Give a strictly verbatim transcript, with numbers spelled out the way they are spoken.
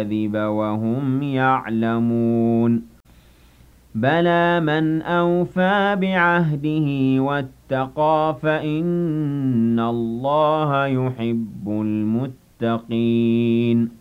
كَذِبَ وَهُمْ يَعْلَمُونَ بَلَىٰ مَنْ أَوْفَىٰ بِعَهْدِهِ وَاتَّقَىٰ فَإِنَّ اللَّهَ يُحِبُّ الْمُتَّقِينَ